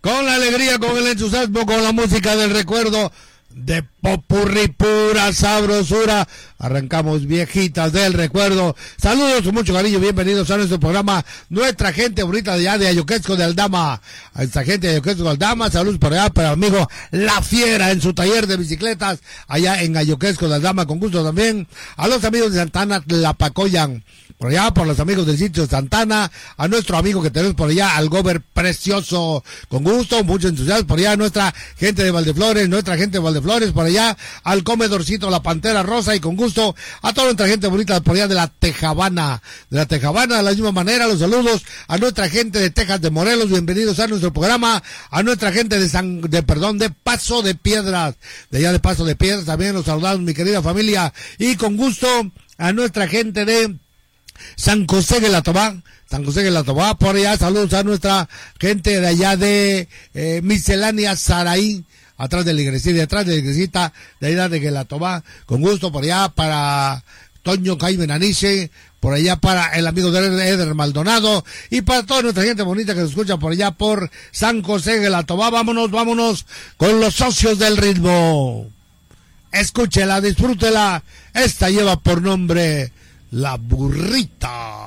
con la alegría, con el entusiasmo, con la música del recuerdo de popurrí, pura sabrosura. Arrancamos Viejitas del Recuerdo. Saludos con mucho cariño, bienvenidos a nuestro programa. Nuestra gente bonita de allá de Ayoquesco de Aldama. A esta gente de Ayoquesco de Aldama, saludos por allá para el amigo La Fiera en su taller de bicicletas allá en Ayoquesco de Aldama, con gusto también. A los amigos de Santana Tlapacoyan, por allá, por los amigos del sitio Santana, a nuestro amigo que tenemos por allá, al Gober Precioso, con gusto, mucho entusiasmo, por allá, nuestra gente de Valdeflores, por allá, al Comedorcito La Pantera Rosa, y con gusto, a toda nuestra gente bonita por allá de la Tejabana, de la misma manera, los saludos a nuestra gente de Texas de Morelos, bienvenidos a nuestro programa, a nuestra gente de Paso de Piedras, de allá de Paso de Piedras, también los saludamos, mi querida familia, y con gusto, a nuestra gente de San José de la Tobá, por allá, saludos a nuestra gente de allá de Miscelánea Saraí, atrás de la iglesita, de allá de Guelatobá, con gusto por allá para Toño Jaime Aniche, por allá para el amigo de Eder Maldonado, y para toda nuestra gente bonita que se escucha por allá por San José de la Tobá. Vámonos con los socios del ritmo. Escúchela, disfrútela, esta lleva por nombre La Burrita.